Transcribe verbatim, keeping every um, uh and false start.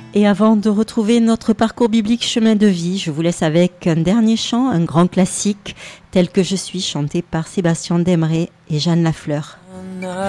Et avant de retrouver notre parcours biblique chemin de vie, je vous laisse avec un dernier chant, un grand classique, Tel que je suis, chanté par Sébastien Demeret et Jeanne Lafleur.